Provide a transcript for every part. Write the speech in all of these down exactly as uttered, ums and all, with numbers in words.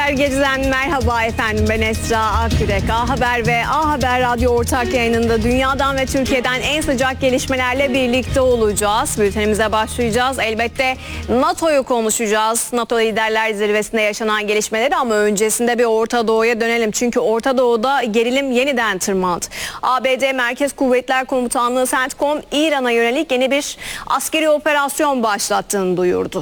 Herkesten merhaba efendim, ben Esra Akgürek. A Haber ve A Haber Radyo ortak yayınında dünyadan ve Türkiye'den en sıcak gelişmelerle birlikte olacağız. Bültenimize başlayacağız. Elbette NATO'yu konuşacağız. NATO Liderler Zirvesi'nde yaşanan gelişmeleri, ama öncesinde bir Orta Doğu'ya dönelim. Çünkü Orta Doğu'da gerilim yeniden tırmandı. A B D Merkez Kuvvetler Komutanlığı CENTCOM, İran'a yönelik yeni bir askeri operasyon başlattığını duyurdu.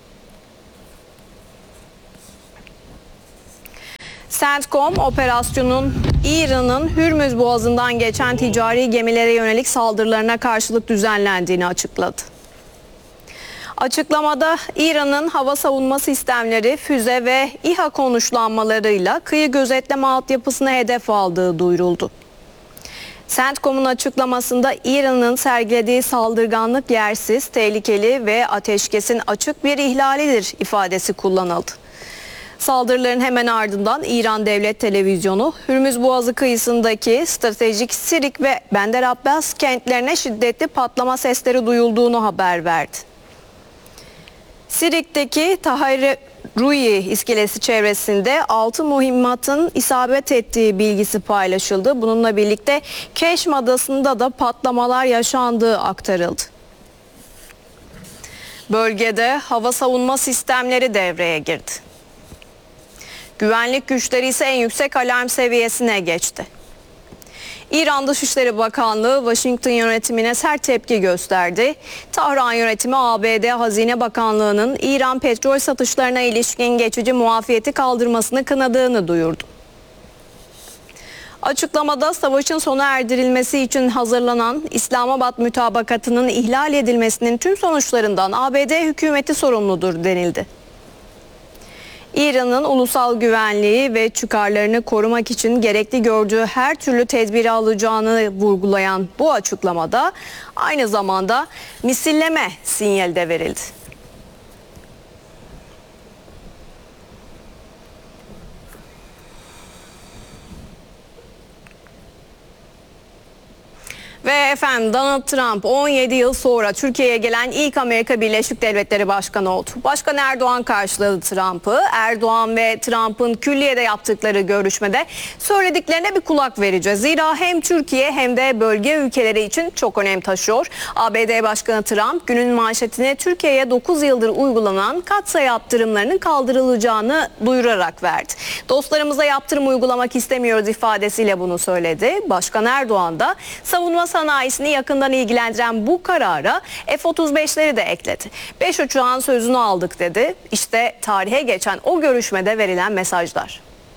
CENTCOM, operasyonun İran'ın Hürmüz Boğazı'ndan geçen ticari gemilere yönelik saldırılarına karşılık düzenlendiğini açıkladı. Açıklamada İran'ın hava savunma sistemleri, füze ve İHA konuşlanmalarıyla kıyı gözetleme altyapısını hedef aldığı duyuruldu. CENTCOM'un açıklamasında İran'ın sergilediği saldırganlık yersiz, tehlikeli ve ateşkesin açık bir ihlalidir ifadesi kullanıldı. Saldırıların hemen ardından İran Devlet Televizyonu, Hürmüz Boğazı kıyısındaki stratejik Sirik ve Bender Abbas kentlerine şiddetli patlama sesleri duyulduğunu haber verdi. Sirik'teki Tahrir Rui iskelesi çevresinde altı mühimmatın isabet ettiği bilgisi paylaşıldı. Bununla birlikte Keşm Adası'nda da patlamalar yaşandığı aktarıldı. Bölgede hava savunma sistemleri devreye girdi. Güvenlik güçleri ise en yüksek alarm seviyesine geçti. İran Dışişleri Bakanlığı Washington yönetimine sert tepki gösterdi. Tahran yönetimi A B D Hazine Bakanlığı'nın İran petrol satışlarına ilişkin geçici muafiyeti kaldırmasını kınadığını duyurdu. Açıklamada savaşın sona erdirilmesi için hazırlanan İslamabad Mütabakatı'nın ihlal edilmesinin tüm sonuçlarından A B D hükümeti sorumludur denildi. İran'ın ulusal güvenliği ve çıkarlarını korumak için gerekli gördüğü her türlü tedbiri alacağını vurgulayan bu açıklamada aynı zamanda misilleme sinyali de verildi. Ve efendim, Donald Trump on yedi yıl sonra Türkiye'ye gelen ilk Amerika Birleşik Devletleri Başkanı oldu. Başkan Erdoğan karşıladı Trump'ı. Erdoğan ve Trump'ın külliyede yaptıkları görüşmede söylediklerine bir kulak vereceğiz. Zira hem Türkiye hem de bölge ülkeleri için çok önem taşıyor. A B D Başkanı Trump günün manşetine Türkiye'ye dokuz yıldır uygulanan katsayı yaptırımlarının kaldırılacağını duyurarak verdi. Dostlarımıza yaptırım uygulamak istemiyoruz ifadesiyle bunu söyledi. Başkan Erdoğan da savunma sanayisini yakından ilgilendiren bu karara F otuz beşleri de ekledi. beş uçağın sözünü aldık dedi. İşte tarihe geçen o görüşmede verilen mesajlar.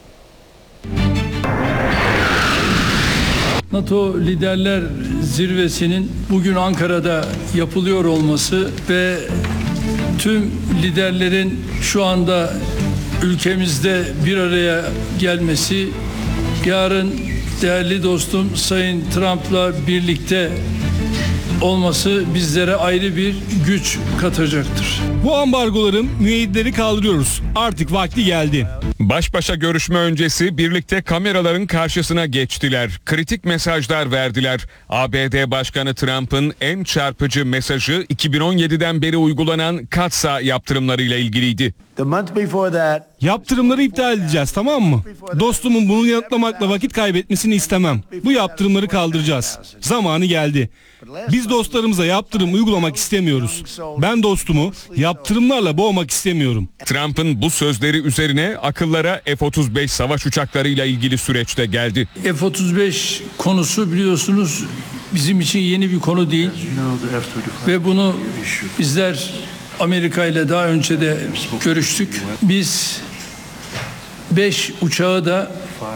NATO Liderler Zirvesi'nin bugün Ankara'da yapılıyor olması ve tüm liderlerin şu anda ülkemizde bir araya gelmesi, yarın değerli dostum Sayın Trump'la birlikte olması bizlere ayrı bir güç katacaktır. Bu ambargoların müeyyidleri kaldırıyoruz. Artık vakti geldi. Baş başa görüşme öncesi birlikte kameraların karşısına geçtiler. Kritik mesajlar verdiler. A B D Başkanı Trump'ın en çarpıcı mesajı iki bin on yediden beri uygulanan katsa yaptırımlarıyla ilgiliydi. Yaptırımları iptal edeceğiz, tamam mı? Dostumun bunu yanıtlamakla vakit kaybetmesini istemem. Bu yaptırımları kaldıracağız. Zamanı geldi. Biz dostlarımıza yaptırım uygulamak istemiyoruz. Ben dostumu yaptırımlarla boğmak istemiyorum. Trump'ın bu sözleri üzerine akıllara F otuz beş savaş uçaklarıyla ilgili süreçte geldi. F otuz beş konusu biliyorsunuz bizim için yeni bir konu değil. Ve bunu bizler Amerika ile daha önce de görüştük. Biz beş uçağı da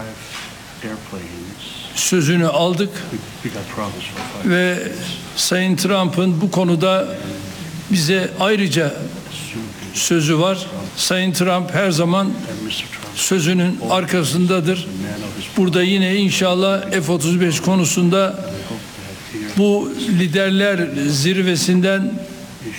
sözünü aldık ve Sayın Trump'ın bu konuda bize ayrıca sözü var. Sayın Trump her zaman sözünün arkasındadır. Burada yine inşallah F otuz beş konusunda bu liderler zirvesinden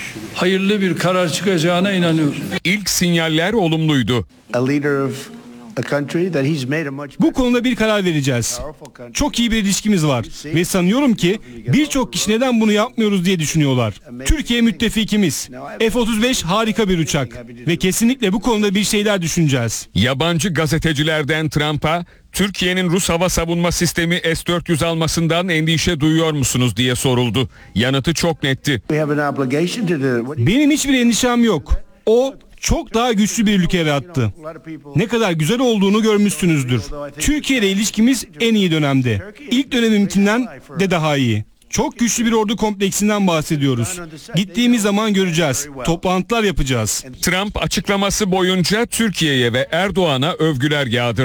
hayırlı bir karar çıkacağına inanıyorum. İlk sinyaller olumluydu. Bu konuda bir karar vereceğiz. Çok iyi bir ilişkimiz var ve sanıyorum ki birçok kişi neden bunu yapmıyoruz diye düşünüyorlar. Türkiye müttefikimiz. F otuz beş harika bir uçak ve kesinlikle bu konuda bir şeyler düşüneceğiz. Yabancı gazetecilerden Trump'a Türkiye'nin Rus hava savunma sistemi S dört yüz almasından endişe duyuyor musunuz diye soruldu. Yanıtı çok netti. Benim hiçbir endişem yok. O çok daha güçlü bir ülke yarattı. Ne kadar güzel olduğunu görmüşsünüzdür. Türkiye ile ilişkimiz en iyi dönemde. İlk dönemimkinden de daha iyi. Çok güçlü bir ordu kompleksinden bahsediyoruz. Gittiğimiz zaman göreceğiz. Toplantılar yapacağız. Trump açıklaması boyunca Türkiye'ye ve Erdoğan'a övgüler yağdırdı.